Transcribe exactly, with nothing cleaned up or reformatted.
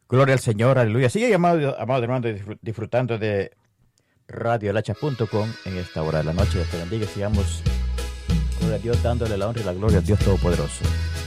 Gloria al Señor, aleluya. Sigue, amado, amado hermano, disfrutando de radio lacha punto com en esta hora de la noche. Dios te bendiga y sigamos, gloria a Dios, dándole la honra y la gloria al Dios Todopoderoso.